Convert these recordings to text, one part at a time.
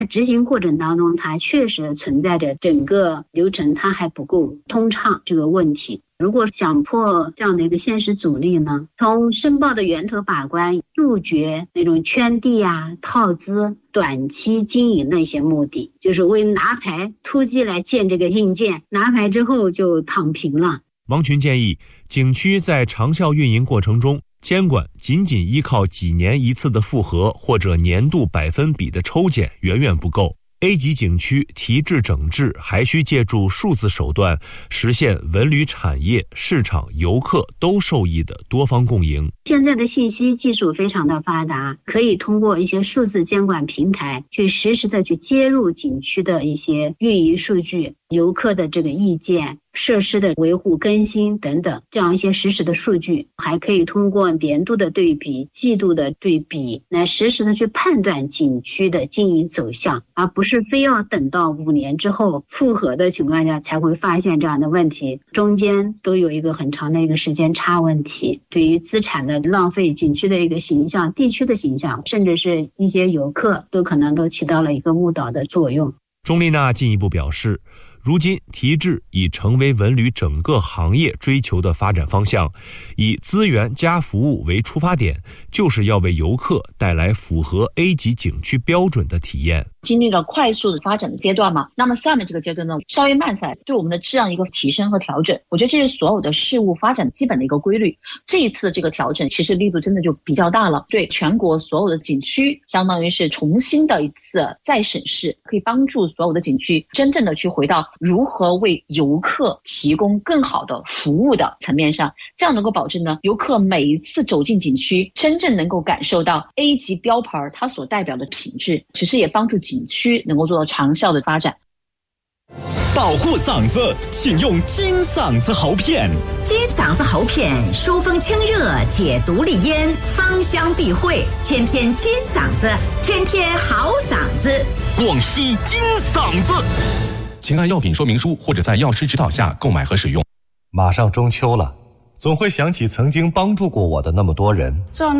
执行过程当中它确实存在着整个流程它还不够通畅这个问题。如果想破这样的一个现实阻力呢，从申报的源头把关，杜绝那种圈地套资、短期经营的一些目的，就是为拿牌突击来建这个硬件，拿牌之后就躺平了。 王群建议，景区在长效运营过程中，监管仅仅依靠几年一次的复核或者年度100%的抽检远远不够。A 级景区提质整治还需借助数字手段，实现文旅产业、市场、游客都受益的多方共赢。 现在的信息技术非常的发达，可以通过一些数字监管平台去实时的去接入景区的一些运营数据、游客的这个意见、设施的维护更新等等，这样一些实时的数据，还可以通过年度的对比、季度的对比，来实时的去判断景区的经营走向，而不是非要等到5年之后复核的情况下才会发现这样的问题，中间都有一个很长的一个时间差问题，对于资产的浪费、景区的一个形象、地区的形象，甚至是一些游客都可能都起到了一个误导的作用。 钟丽娜进一步表示，如今提质已成为文旅整个行业追求的发展方向，以资源加服务为出发点，就是要为游客带来符合 A 级景区标准的体验。 经历了快速的发展的阶段嘛，那么下面这个阶段呢，稍微慢下来，对我们的质量一个提升和调整，我觉得这是所有的事物发展基本的一个规律。这一次的这个调整其实力度真的就比较大了，对全国所有的景区相当于是重新的一次再审视，可以帮助所有的景区真正的去回到如何为游客提供更好的服务的层面上，这样能够保证呢，游客每一次走进景区真正能够感受到 A 级标牌它所代表的品质，其实也帮助景区能够做到长效的发展。 保护嗓子，请用金嗓子喉片。 金嗓子喉片疏风清热，解毒利咽，芳香避秽，天天金嗓子，天天好嗓子。 广西金嗓子。请按药品说明书或者在药师指导下购买和使用。 马上中秋了，总会想起曾经帮助过我的那么多人。 做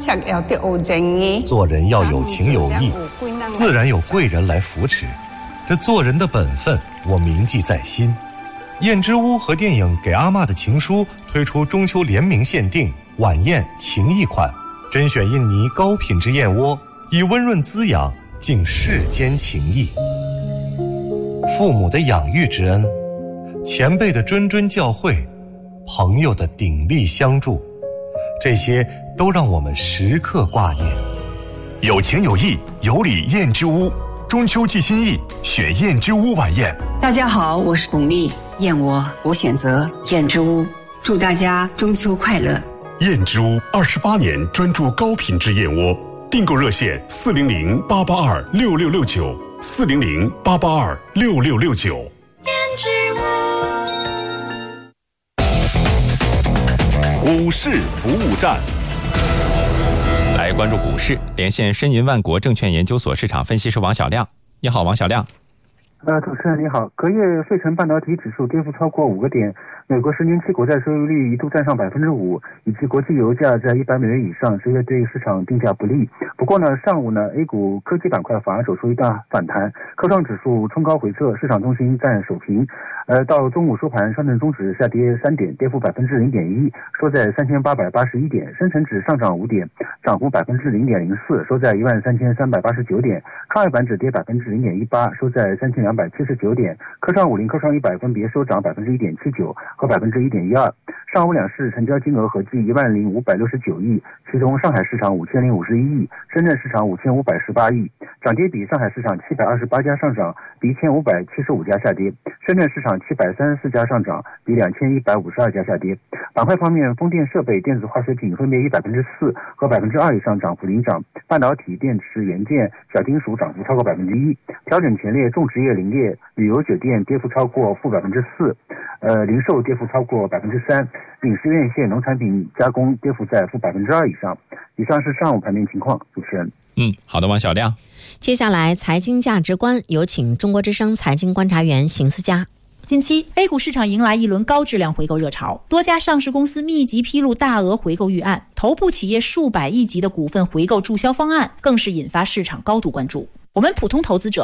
人要有情有义，自然有贵人来扶持。这做人的本分，我铭记在心。燕之屋和电影《给阿嬷的情书》推出中秋联名限定晚宴情谊款，甄选印尼高品质燕窝，以温润滋养敬世间情谊。父母的养育之恩，前辈的谆谆教诲，朋友的鼎力相助，这些都让我们时刻挂念。 有情有义，有礼燕之屋，中秋寄心意，选燕之屋晚宴。 大家好，我是巩俐，燕窝我选择燕之屋，祝大家中秋快乐。 燕之屋28年专注高品质燕窝，订购热线400-882-6669，400-882-6669。 燕之屋。 股市服务站。 来关注股市，连线申银万国证券研究所市场分析师王小亮。你好，王小亮。 主持人你好，隔夜费城半导体指数跌幅超过5个点，美国10年期国债收益率一度站上 5%， 以及国际油价在100美元以上，这些对市场定价不利。不过呢，上午呢 A 股科技板块反而走出一大反弹，科创指数冲高回撤，市场中心暂守平。到中午收盘，上证综指下跌3点，跌幅 0.1%， 收在3881点；深成指上涨5点，涨幅 0.04%， 收在13389点；创业板指跌 0.18%， 收在3279点；科创50、科创100分别收涨 1.79% 和 1.12%。上午两市成交金额合计10569亿，其中上海市场5051亿，深圳市场5518亿。涨跌比，上海市场728家上涨，比1575家下跌；深圳市场734家上涨，比2152家下跌。板块方面，风电设备、电子化学品分别以 4% 和 2% 以上涨幅领涨，半导体、电池、元件、小金属涨幅超过 1%。调整前列、种植业、林业、旅游酒店跌幅超过负 4%， 零售跌幅超过 3%， 饮食院线、农产品加工跌幅在负 2% 以上。以上是上午盘面情况，主持人。 好的，王小亮。 接下来财经价值观，有请中国之声财经观察员邢思佳。 近期 A 股市场迎来一轮高质量回购热潮，多家上市公司密集披露大额回购预案，头部企业数百亿级的股份回购注销方案更是引发市场高度关注。 我们普通投资者